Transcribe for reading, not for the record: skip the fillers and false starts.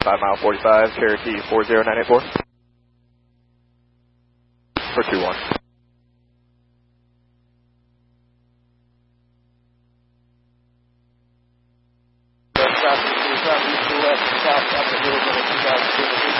5 mile 45, Cherokee 40984. For 21. Traffic to west, south up the hill, 2002.